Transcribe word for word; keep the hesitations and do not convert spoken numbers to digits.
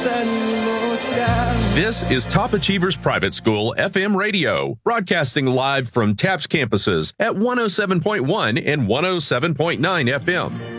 This is Top Achievers Private School F M Radio, broadcasting live from TAPS campuses at one oh seven point one and one oh seven point nine F M.